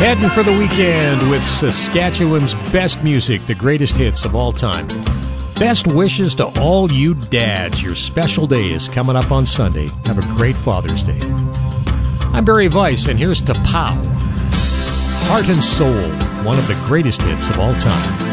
Heading for the weekend with Saskatchewan's best music, the greatest hits of all time. Best wishes to all you dads. Your special day is coming up on Sunday. Have a great Father's Day. I'm Barry Weiss, and here's to Pow. Heart and Soul, one of the greatest hits of all time.